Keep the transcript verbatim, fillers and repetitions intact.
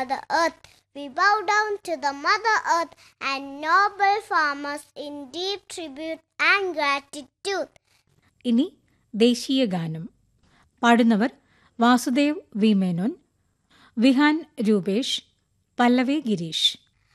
Mother Earth. We bow down to the Mother Earth and noble farmers in deep tribute and gratitude. ഇനി ദേശീയ ഗാനം. പാടുന്നവർ Vasudev V Menon, Vihaan Rupesh, പല്ലവി ഗിരീഷ്.